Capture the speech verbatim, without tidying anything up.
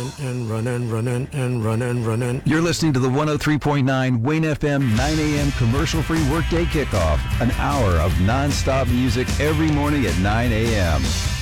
And running, running, and running, running. You're listening to the one oh three point nine Wayne F M nine a.m. commercial-free workday kickoff. An hour of non-stop music every morning at nine a.m.